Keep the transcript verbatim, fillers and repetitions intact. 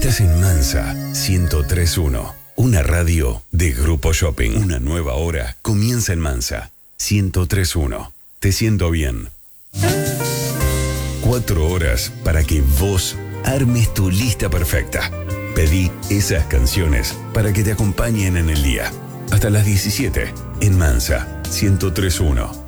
Estás en Mansa ciento tres punto uno, una radio de Grupo Shopping. Una nueva hora comienza en Mansa ciento tres punto uno. Te siento bien. Cuatro horas para que vos armes tu lista perfecta. Pedí esas canciones para que te acompañen en el día. Hasta las diecisiete en Mansa ciento tres punto uno.